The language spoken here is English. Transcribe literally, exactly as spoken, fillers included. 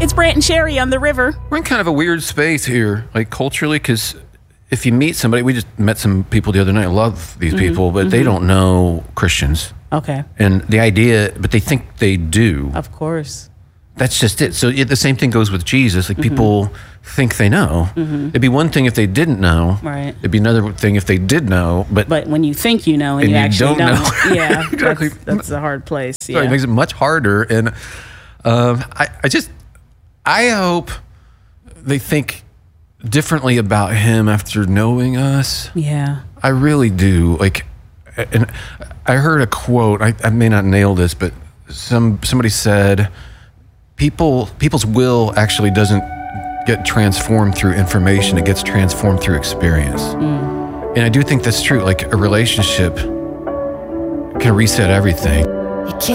It's Brant and Sherry on the river. We're in kind of a weird space here, like culturally, because if you meet somebody, we just met some people the other night. I love these Mm-hmm. people, but Mm-hmm. they don't know Christians. Okay. And the idea, but they think they do. Of course. That's just it. So it, the same thing goes with Jesus. Like Mm-hmm. people think they know. Mm-hmm. It'd be one thing if they didn't know. Right. It'd be another thing if they did know. But, But when you think you know and, And you you actually don't don't, know. yeah, Exactly. that's, that's a hard place. so Yeah. it makes it much harder. And um, I, I just, I hope they think differently about him after knowing us. yeah. I really do. Like, and I heard a quote. I, I may not nail this, but some somebody said, "People, people's will actually doesn't get transformed through information. It gets transformed through experience." Mm. And I do think that's true. Like a relationship can reset everything. You can't